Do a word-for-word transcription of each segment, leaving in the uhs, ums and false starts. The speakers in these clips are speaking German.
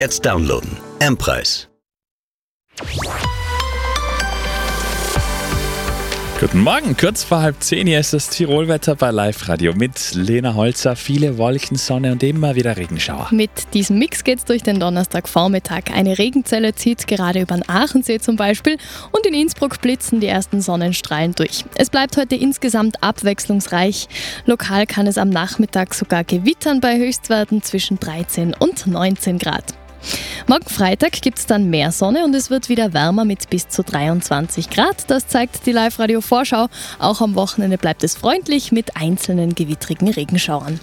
Jetzt downloaden. M-Preis. Guten Morgen, kurz vor halb zehn, hier ist das Tirolwetter bei Live Radio mit Lena Holzer. Viele Wolken, Sonne und immer wieder Regenschauer. Mit diesem Mix geht's durch den Donnerstagvormittag. Eine Regenzelle zieht gerade über den Aachensee zum Beispiel und in Innsbruck blitzen die ersten Sonnenstrahlen durch. Es bleibt heute insgesamt abwechslungsreich. Lokal kann es am Nachmittag sogar gewittern bei Höchstwerten zwischen dreizehn und neunzehn Grad. Morgen Freitag gibt es dann mehr Sonne und es wird wieder wärmer mit bis zu dreiundzwanzig Grad. Das zeigt die Live-Radio-Vorschau. Auch am Wochenende bleibt es freundlich mit einzelnen gewittrigen Regenschauern.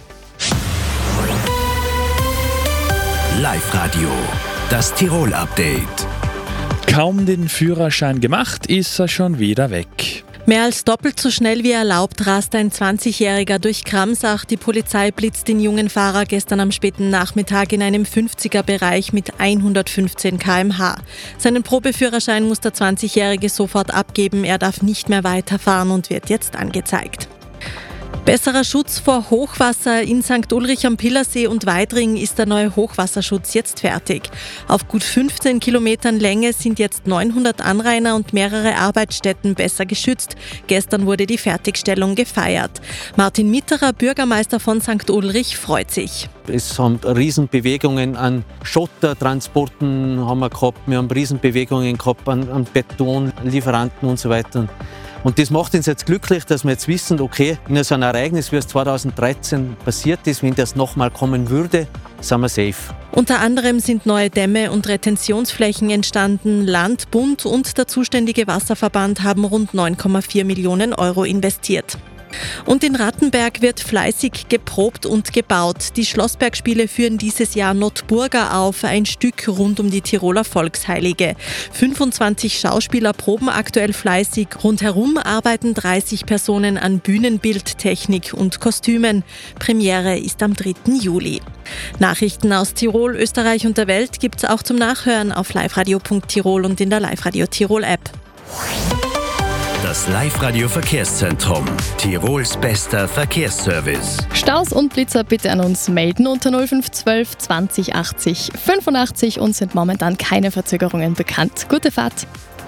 Live-Radio, das Tirol-Update. Kaum den Führerschein gemacht, ist er schon wieder weg. Mehr als doppelt so schnell wie erlaubt rast ein zwanzigjähriger durch Kramsach. Die Polizei blitzt den jungen Fahrer gestern am späten Nachmittag in einem fünfziger-Bereich mit hundertfünfzehn Kilometer pro Stunde. Seinen Probeführerschein muss der zwanzigjährige sofort abgeben. Er darf nicht mehr weiterfahren und wird jetzt angezeigt. Besserer Schutz vor Hochwasser. In Sankt Ulrich am Pillersee und Weidring ist der neue Hochwasserschutz jetzt fertig. Auf gut fünfzehn Kilometern Länge sind jetzt neunhundert Anrainer und mehrere Arbeitsstätten besser geschützt. Gestern wurde die Fertigstellung gefeiert. Martin Mitterer, Bürgermeister von Sankt Ulrich, freut sich. Es haben Riesenbewegungen an Schottertransporten haben wir gehabt. Wir haben Riesenbewegungen gehabt an, an Betonlieferanten und so weiter. Und das macht uns jetzt glücklich, dass wir jetzt wissen, okay, in so einem Ereignis, wie es zweitausenddreizehn passiert ist, wenn das nochmal kommen würde, sind wir safe. Unter anderem sind neue Dämme und Retentionsflächen entstanden. Land, Bund und der zuständige Wasserverband haben rund neun Komma vier Millionen Euro investiert. Und in Rattenberg wird fleißig geprobt und gebaut. Die Schlossbergspiele führen dieses Jahr Notburga auf, ein Stück rund um die Tiroler Volksheilige. fünfundzwanzig Schauspieler proben aktuell fleißig. Rundherum arbeiten dreißig Personen an Bühnenbild, Technik und Kostümen. Premiere ist am dritten Juli. Nachrichten aus Tirol, Österreich und der Welt gibt's auch zum Nachhören auf liveradio punkt tirol und in der Live-Radio Tirol-App. Das Live-Radio-Verkehrszentrum. Tirols bester Verkehrsservice. Staus und Blitzer bitte an uns melden unter null fünf eins zwei zwanzig achtzig fünfundachtzig und sind momentan keine Verzögerungen bekannt. Gute Fahrt.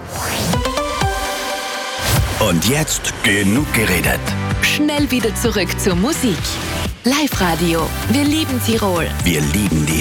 Und jetzt genug geredet. Schnell wieder zurück zur Musik. Live-Radio. Wir lieben Tirol. Wir lieben die